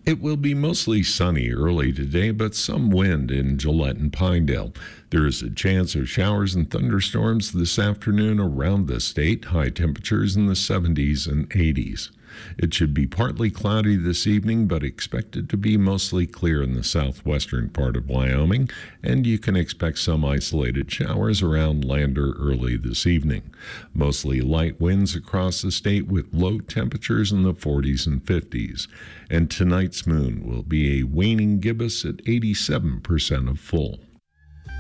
It will be mostly sunny early today, but some wind in Gillette and Pinedale. There is a chance of showers and thunderstorms this afternoon around the state, high temperatures in the 70s and 80s. It should be partly cloudy this evening, but expected to be mostly clear in the southwestern part of Wyoming, and you can expect some isolated showers around Lander early this evening. Mostly light winds across the state with low temperatures in the 40s and 50s. And tonight's moon will be a waning gibbous at 87% of full.